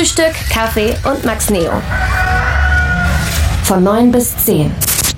Frühstück, Kaffee und Max Neo. Von 9 bis 10.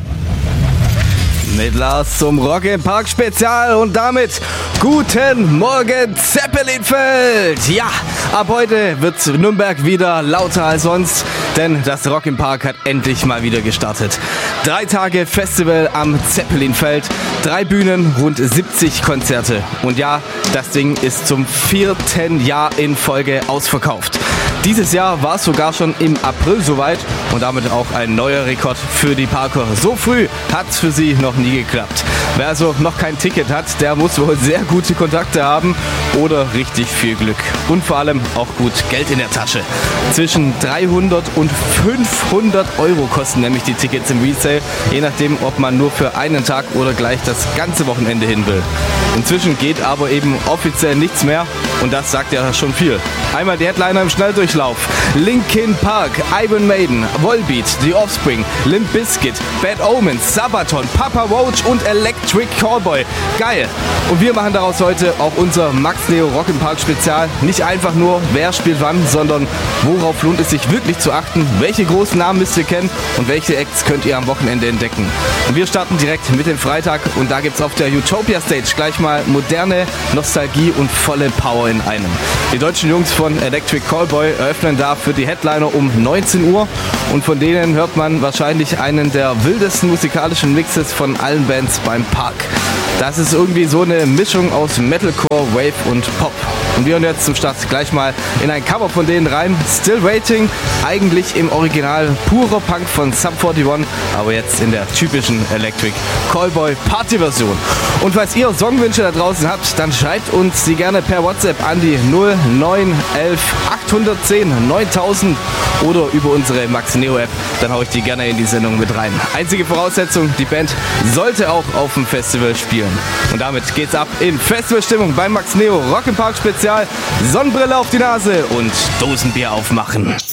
Mit Lars zum Rock im Park Spezial und damit guten Morgen Zeppelinfeld! Ja, ab heute wird Nürnberg wieder lauter als sonst, denn das Rock im Park hat endlich mal wieder gestartet. 3 Tage Festival am Zeppelinfeld, 3 Bühnen, rund 70 Konzerte. Und ja, das Ding ist zum 4. Jahr in Folge ausverkauft. Dieses Jahr war es sogar schon im April soweit und damit auch ein neuer Rekord für die Parker. So früh hat es für sie noch nie geklappt. Wer also noch kein Ticket hat, der muss wohl sehr gute Kontakte haben oder richtig viel Glück. Und vor allem auch gut Geld in der Tasche. Zwischen 300 und 500 Euro kosten nämlich die Tickets im Resale, je nachdem, ob man nur für einen Tag oder gleich das ganze Wochenende hin will. Inzwischen geht aber eben offiziell nichts mehr und das sagt ja schon viel. Einmal die Headliner im Schnelldurchlauf. Linkin Park, Iron Maiden, Volbeat, The Offspring, Limp Bizkit, Bad Omens, Sabaton, Papa Roach und Electric Callboy. Geil! Und wir machen daraus heute auch unser Max Neo Rock im Park Spezial. Nicht einfach nur, wer spielt wann, sondern worauf lohnt es sich wirklich zu achten, welche großen Namen müsst ihr kennen und welche Acts könnt ihr am Wochenende entdecken. Und wir starten direkt mit dem Freitag und da gibt's auf der Utopia Stage gleich mal moderne Nostalgie und volle Power in einem. Die deutschen Jungs von Electric Callboy eröffnen da für die Headliner um 19 Uhr und von denen hört man wahrscheinlich einen der wildesten musikalischen Mixes von allen Bands beim Park. Das ist irgendwie so eine Mischung aus Metalcore, Wave und Pop. Und wir hören jetzt zum Start gleich mal in ein Cover von denen rein. Still Waiting, eigentlich im Original purer Punk von Sum 41, aber jetzt in der typischen Electric Callboy Party-Version. Und falls ihr Songwünsche da draußen habt, dann schreibt uns sie gerne per WhatsApp an die 0911 810 9000 oder über unsere Max Neo App. Dann hau ich die gerne in die Sendung mit rein. Einzige Voraussetzung, die Band sollte auch auf dem Festival spielen. Und damit geht's ab in Festivalstimmung beim Max Neo Rock im Park Spezial. Sonnenbrille auf die Nase und Dosenbier aufmachen.